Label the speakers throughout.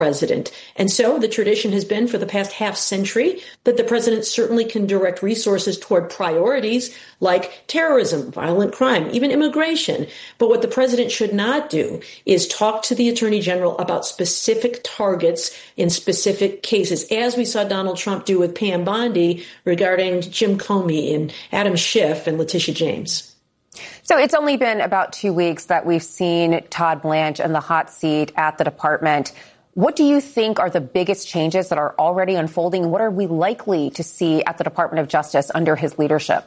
Speaker 1: president. And so the tradition has been for the past half century that the president certainly can direct resources toward priorities like terrorism, violent crime, even immigration. But what the president should not do is talk to the attorney general about specific targets in specific cases, as we saw Donald Trump do with Pam Bondi regarding Jim Comey and Adam Schiff and Letitia James.
Speaker 2: So it's only been about 2 weeks that we've seen Todd Blanche in the hot seat at the department. What do you think are the biggest changes that are already unfolding? What are we likely to see at the Department of Justice under his leadership?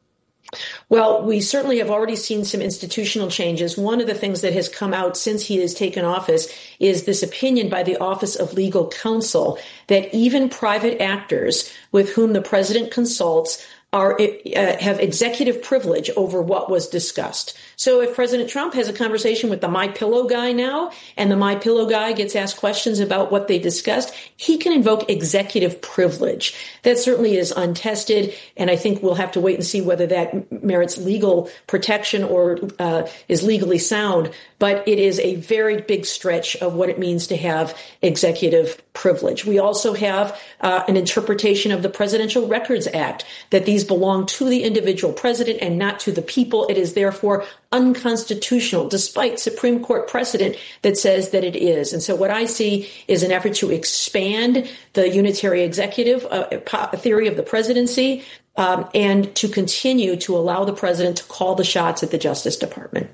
Speaker 1: Well, we certainly have already seen some institutional changes. One of the things that has come out since he has taken office is this opinion by the Office of Legal Counsel that even private actors with whom the president consults have executive privilege over what was discussed. So if President Trump has a conversation with the MyPillow guy now, and the MyPillow guy gets asked questions about what they discussed, he can invoke executive privilege. That certainly is untested, and I think we'll have to wait and see whether that merits legal protection or is legally sound. But it is a very big stretch of what it means to have executive privilege. We also have an interpretation of the Presidential Records Act that these belong to the individual president and not to the people. It is therefore unconstitutional, despite Supreme Court precedent that says that it is. And so what I see is an effort to expand the unitary executive theory of the presidency and to continue to allow the president to call the shots at the Justice Department.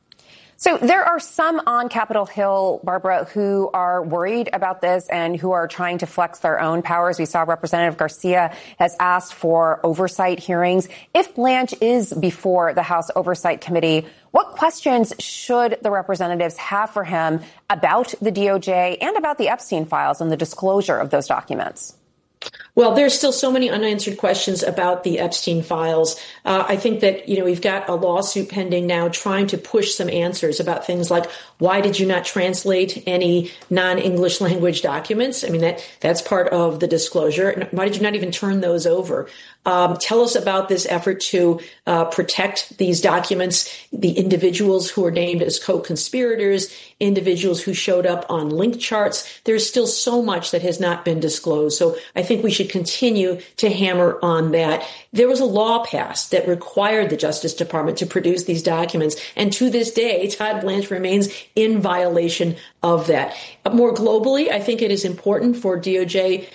Speaker 2: So there are some on Capitol Hill, Barbara, who are worried about this and who are trying to flex their own powers. We saw Representative Garcia has asked for oversight hearings. If Blanche is before the House Oversight Committee, what questions should the representatives have for him about the DOJ and about the Epstein files and the disclosure of those documents?
Speaker 1: Well, there's still so many unanswered questions about the Epstein files. I think that, we've got a lawsuit pending now trying to push some answers about things like, why did you not translate any non-English language documents? I mean, that's part of the disclosure. And why did you not even turn those over? Tell us about this effort to protect these documents, the individuals who are named as co-conspirators, individuals who showed up on link charts. There's still so much that has not been disclosed. So I think we should continue to hammer on that. There was a law passed that required the Justice Department to produce these documents. And to this day, Todd Blanche remains in violation of that. More globally, I think it is important for DOJ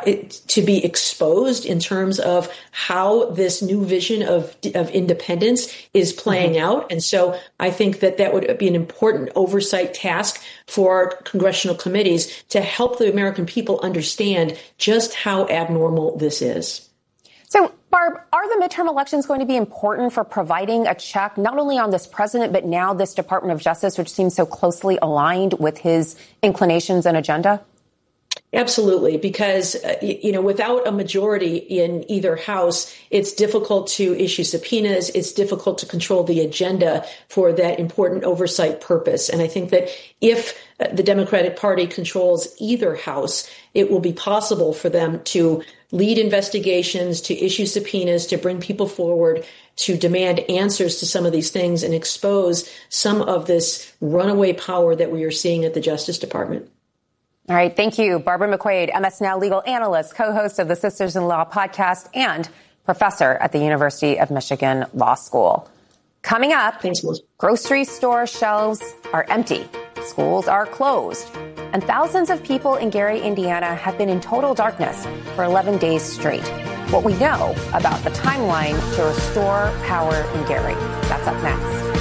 Speaker 1: to be exposed in terms of how this new vision of independence is playing out. And so I think that would be an important oversight task for congressional committees to help the American people understand just how abnormal this is.
Speaker 2: So, Barb, are the midterm elections going to be important for providing a check not only on this president, but now this Department of Justice, which seems so closely aligned with his inclinations and agenda?
Speaker 1: Absolutely, because, without a majority in either house, it's difficult to issue subpoenas. It's difficult to control the agenda for that important oversight purpose. And I think that if the Democratic Party controls either house, it will be possible for them to lead investigations, to issue subpoenas, to bring people forward, to demand answers to some of these things and expose some of this runaway power that we are seeing at the Justice Department.
Speaker 2: All right. Thank you. Barbara McQuade, MS Now legal analyst, co-host of the Sisters in Law podcast, and professor at the University of Michigan Law School. Coming up,
Speaker 1: thanks,
Speaker 2: grocery store shelves are empty, schools are closed, and thousands of people in Gary, Indiana have been in total darkness for 11 days straight. What we know about the timeline to restore power in Gary. That's up next.